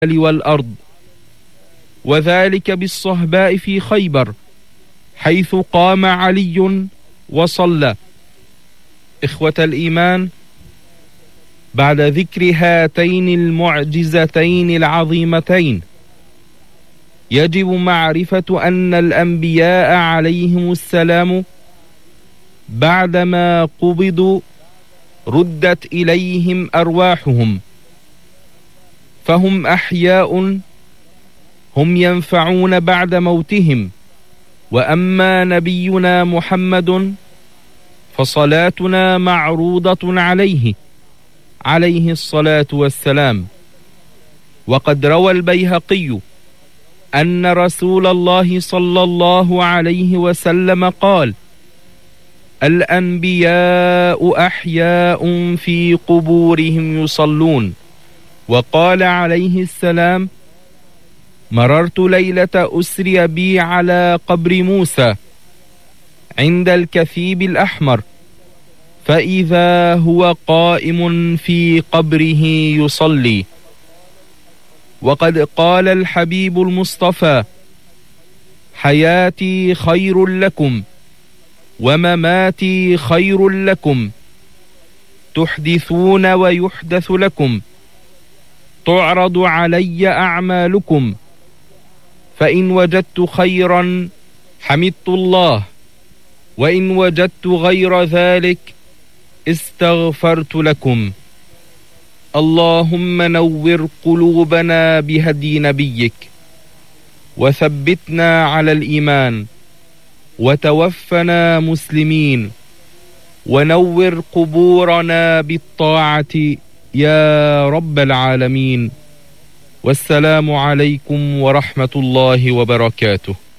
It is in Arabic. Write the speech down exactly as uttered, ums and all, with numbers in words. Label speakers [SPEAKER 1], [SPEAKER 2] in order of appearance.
[SPEAKER 1] والأرض، وذلك بالصهباء في خيبر حيث قام علي وصلى. إخوة الإيمان، بعد ذكر هاتين المعجزتين العظيمتين يجب معرفة أن الأنبياء عليهم السلام بعدما قبضوا ردت إليهم أرواحهم، فهم أحياء هم ينفعون بعد موتهم. وأما نبينا محمد فصلاتنا معروضة عليه عليه الصلاة والسلام. وقد روى البيهقي أن رسول الله صلى الله عليه وسلم قال: الأنبياء أحياء في قبورهم يصلون. وقال عليه السلام: مررت ليلة أسري بي على قبر موسى عند الكثيب الأحمر، فإذا هو قائم في قبره يصلي. وقد قال الحبيب المصطفى: حياتي خير لكم ومماتي خير لكم، تحدثون ويحدث لكم، تعرض علي أعمالكم، فإن وجدت خيرا حمدت الله، وإن وجدت غير ذلك استغفرت لكم. اللهم نور قلوبنا بهدي نبيك، وثبتنا على الإيمان، وتوفنا مسلمين، ونور قبورنا بالطاعة يا رب العالمين. والسلام عليكم ورحمة الله وبركاته.